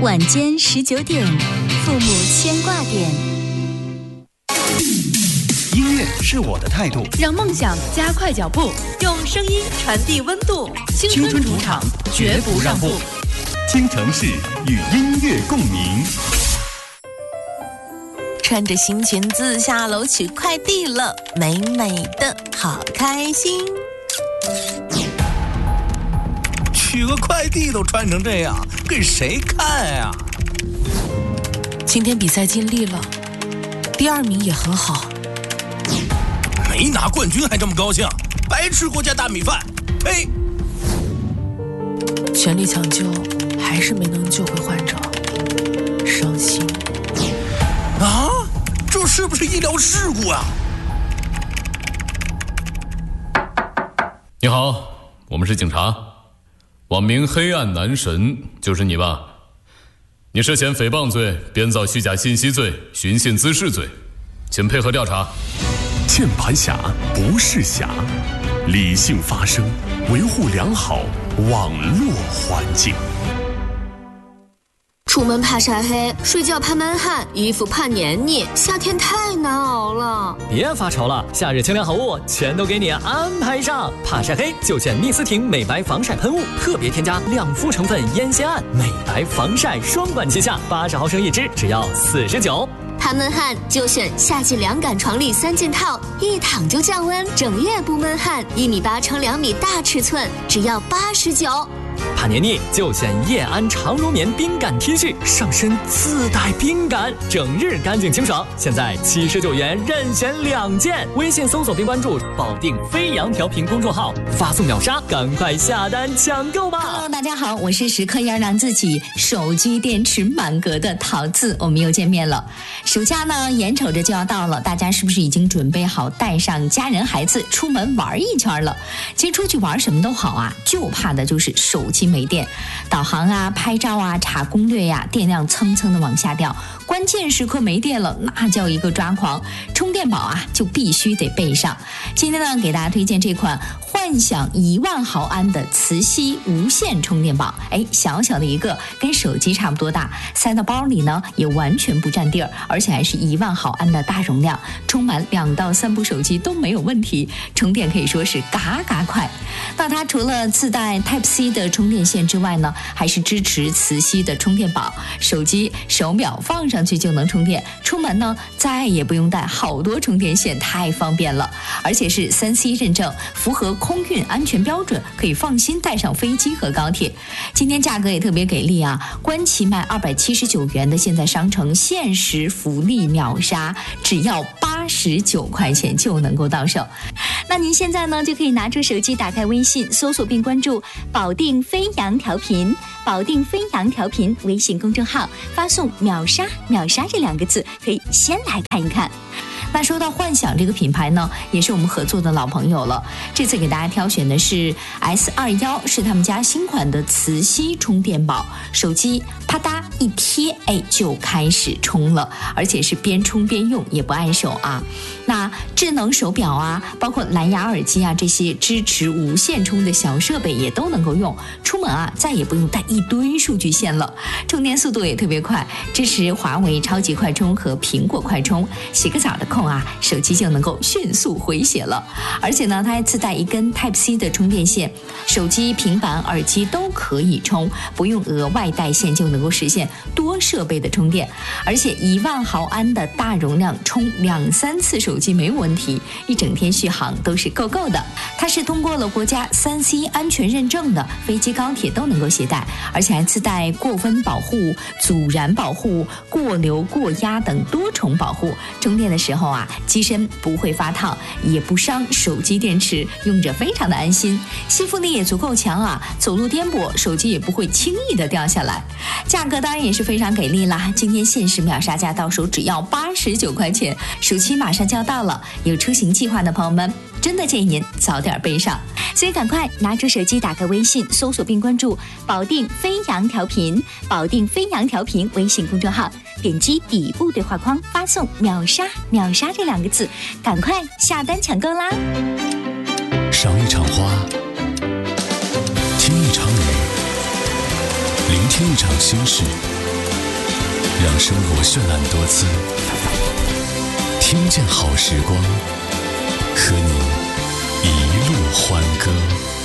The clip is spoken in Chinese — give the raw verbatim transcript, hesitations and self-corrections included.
晚间十九点，父母牵挂点。 音乐是我的态度， 让梦想加快脚步，用声音传递温度。青春主场，绝不让步。 京城市与音乐共鸣。 穿着新裙子下楼取快递了，美美的，好开心。 取个快递都穿成这样，给谁看呀？ 今天比赛尽力了，第二名也很好。 没拿冠军还这么高兴，白吃国家大米饭！呸！ 全力抢救，还是没能救回患者，伤心。 啊，这是不是医疗事故啊？ 你好，我们是警察，网名黑暗男神，就是你吧？你涉嫌诽谤罪、编造虚假信息罪、寻衅滋事罪，请配合调查。 键盘侠不是侠，理性发声，维护良好网络环境。 出门怕晒黑，睡觉怕闷汗，衣服怕黏腻，夏天太难熬了。 别发愁了，夏日清凉好物全都给你安排上。怕晒黑就选逆斯廷美白防晒喷雾，特别添加亮肤成分烟酰胺，美白防晒双管齐下，八十毫升一支，只要四十九。 怕闷汗就选夏季凉感床笠三件套，一躺就降温，整夜不闷汗，一米八乘两米大尺寸，只要八十九。 怕黏腻就选叶安长绒棉冰感 T 恤，上身自带冰感，整日干净清爽。现在七十九元任选两件，微信搜索并关注保定飞扬调频公众号，发送秒杀，赶快下单抢购吧。 Hello， 大家好，我是时刻要让自己手机电池满格的桃子，我们又见面了。暑假呢眼瞅着就要到了，大家是不是已经准备好带上家人孩子出门玩一圈了？其实出去玩什么都好啊，就怕的就是手机没电，导航啊、拍照啊、查攻略呀、啊，电量蹭蹭的往下掉，关键时刻没电了，那叫一个抓狂。充电宝啊，就必须得备上。今天呢，给大家推荐这款幻想一万毫安的磁吸无线充电宝。哎，小小的一个，跟手机差不多大，塞到包里呢也完全不占地儿，而且还是一万毫安的大容量，充满两到三部手机都没有问题，充电可以说是嘎嘎快。那它除了自带 Type C 的充电线之外呢，还是支持磁吸的充电宝，手机手表放上去就能充电，出门呢再也不用带好多充电线，太方便了。而且是 三 C 认证，符合空运安全标准，可以放心带上飞机和高铁。今天价格也特别给力啊，官旗卖二百七十九元的，现在商城限时福利秒杀，只要八十九块钱就能够到手。那您现在呢就可以拿出手机，打开微信，搜索并关注保定飞扬调频，保定飞扬调频微信公众号，发送秒杀秒杀这两个字，可以先来看一看。那说到幻想这个品牌呢，也是我们合作的老朋友了。这次给大家挑选的是 S 二十一， 是他们家新款的磁吸充电宝，手机啪嗒一贴，哎就开始充了，而且是边充边用，也不碍手啊。那智能手表啊，包括蓝牙耳机啊，这些支持无线充的小设备也都能够用。出门啊，再也不用带一堆数据线了，充电速度也特别快，支持华为超级快充和苹果快充。洗个澡的空啊，手机就能够迅速回血了。而且呢，它还自带一根 Type C 的充电线，手机、平板、耳机都可以充，不用额外带线就能够实现多设备的充电。而且一万毫安的大容量，充两三次手机没有问题，一整天续航都是够够的。它是通过了国家 三 C 安全认证的，飞机、高铁都能够携带，而且还自带过温保护、阻燃保护、过流、过压等多重保护。充电的时候啊，机身不会发烫，也不伤手机电池，用着非常的安心。吸附力也足够强啊，走路颠簸，手机也不会轻易的掉下来。价格当然也是非常给力啦，今天限时秒杀价到手只要八十九块钱，暑期马上就要到了，有出行计划的朋友们，真的建议您早点备上。所以赶快拿出手机，打开微信，搜索并关注保定飞扬调频，保定飞扬调频微信公众号，点击底部对话框，发送秒杀秒杀这两个字，赶快下单抢购啦。 赏一场花，听一场雨，聆听一场心事， 让生活绚烂多姿。听见好时光，和你一路欢歌。